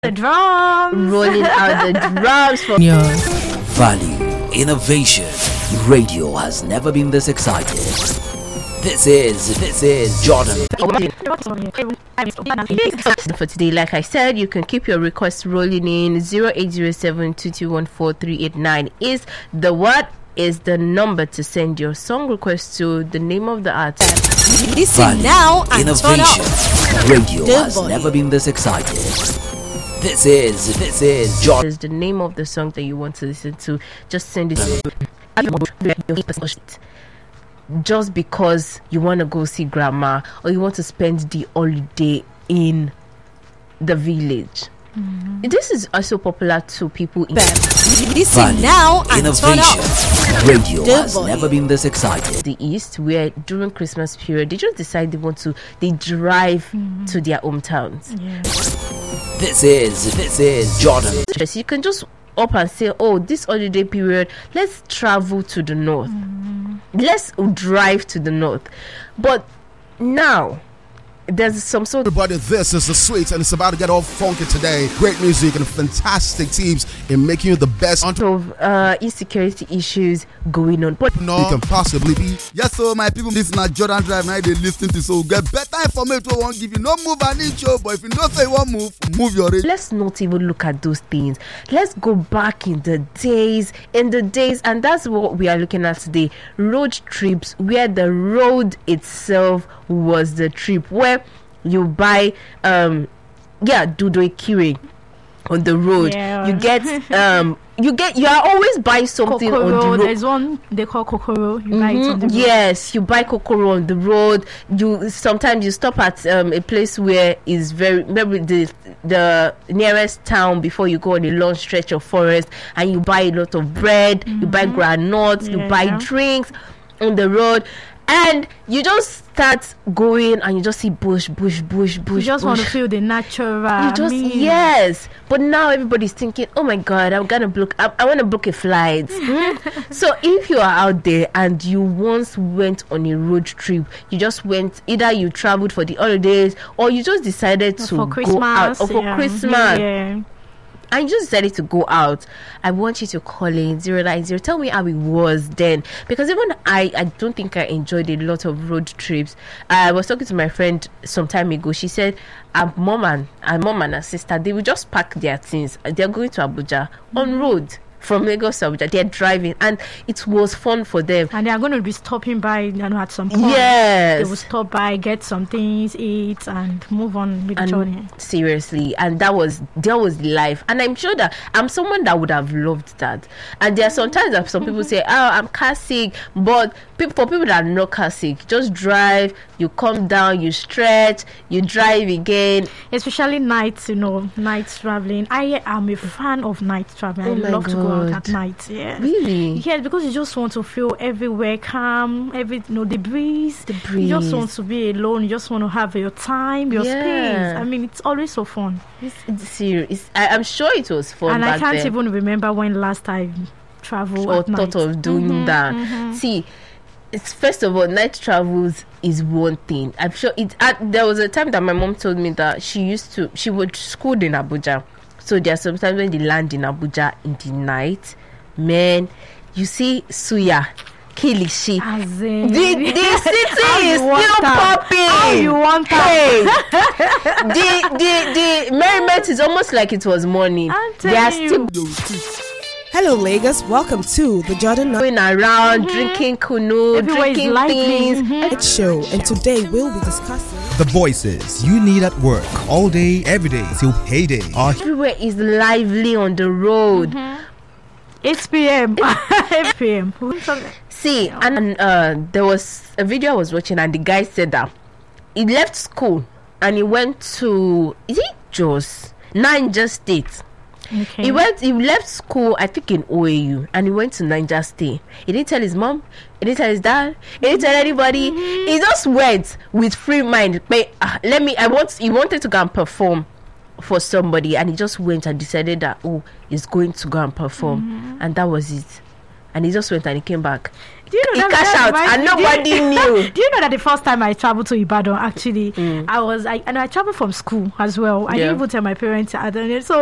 The drums. Rolling out the drums for Value, innovation. Radio has never been this excited. This is Jordan. For today, like I said, you can keep your requests rolling in. 0807-2214-389 is the the number to send your song request to. The name of the artist. Listen now and innovation. Radio The has volume. never been this excited. This is Jordan. Is the name of the song that you want to listen to. Just send it to just because you want to go see grandma or you want to spend the holiday in the village. This is also popular to people in Listen Value, now and turn innovation. up. Radio The has volume. never been this excited. the east, where during Christmas period they just decide they drive to their hometowns. This is Jordan. So you can just up and say, oh, this holiday period, let's travel to the north. Let's drive to the north. But now there's some sort of Everybody, this is The Sweets, and it's about to get all funky today. Great music and fantastic teams in making you the best entrepreneur insecurity issues going on. But you can possibly be. Yes, so my people, this is not Jordan Drive. Now they listen to, so get better information. We won't give you no move an inch, but if you don't say you want move your rate. let's not even look at those things. Let's go back in the days, and that's what we are looking at today. Road trips, where the road itself was the trip, where you buy Dudo Ikire on the road. Yeah. You are always buying something on the Kokoro, road. there's one they call Kokoro. You buy it on the road. Yes, you buy kokoro on the road. Sometimes you stop at a place where is maybe the nearest town before you go on a long stretch of forest, and you buy a lot of bread, you buy granuts, you buy drinks on the road, and you just start going and you just see bush. You just want to feel the natural. Yes, but now everybody's thinking, oh my god, I want to book a flight. So if you are out there and you once went on a road trip, you just went, either you traveled for the holidays or you just decided to for Christmas, go out, or for Christmas, Yeah. and you just decided to go out, I want you to call in 090. Tell me how it was then, because even I don't think I enjoyed a lot of road trips. I was talking to my friend some time ago. She said her mom and her sister, they will just pack their things. They're going to Abuja on road. From Lagos to Abuja, they're driving, and it was fun for them. And they are going to be stopping by, at some point. Yes. They will stop by, get some things, eat, and move on with the journey. Seriously, and that was life. And I'm sure that I'm someone that would have loved that. And there are sometimes that some people say, oh, I'm car sick, but for people that are not car sick, just drive, you come down, you stretch, you drive again. Especially nights, night traveling. I am a fan of night traveling. I love to go out at night. Yeah. Really? Yes, because you just want to feel everywhere calm, the breeze. You just want to be alone. You just want to have your time, your space. I mean, it's always so fun. It's serious. I'm sure it was fun. And back I can't then. even remember when last I traveled Or at night. thought of doing that. See, it's first of all, night travels is one thing. I'm sure there was a time that my mom told me that she was schooled in Abuja. So there are sometimes when they land in Abuja in the night, man, you see suya, kilishi. As in, The city is still popping. How you want that? Hey, the merriment is almost like it was morning. I'm They are telling still you. Hello, Lagos. Welcome to the Jordan going around, drinking kunu, Everywhere is drinking lively. things. Night Show, and today we'll be discussing The voices you need at work all day, every day till payday are Everywhere is lively on the road. 8 p.m. 8 p.m. See, and there was a video I was watching, and the guy said that he left school and he went to, is it Jos? Niger State. Okay. He left school, I think in OAU, and he went to Niger State. He didn't tell his mom, he didn't tell his dad, he didn't tell anybody. He just went with free mind. But he wanted to go and perform for somebody, and he just went and decided that he's going to go and perform, and that was it. and he just went and he came back. Do you know he cashed out and nobody knew. Do you know that the first time I traveled to Ibadan, actually, I traveled from school as well. I didn't even tell my parents. So